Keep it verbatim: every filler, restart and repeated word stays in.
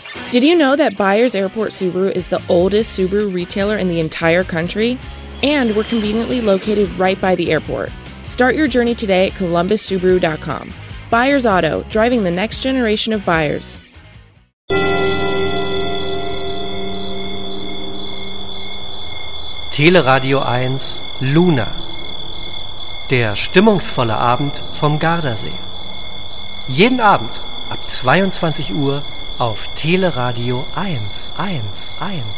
Did you know that Byers Airport Subaru is the oldest Subaru retailer in the entire country? And we're conveniently located right by the airport. Start your journey today at columbus subaru dot com. Byers Auto, driving the next generation of buyers. Teleradio eins Luna. Der stimmungsvolle Abend vom Gardasee. Jeden Abend ab zweiundzwanzig Uhr auf Teleradio eins, eins, eins.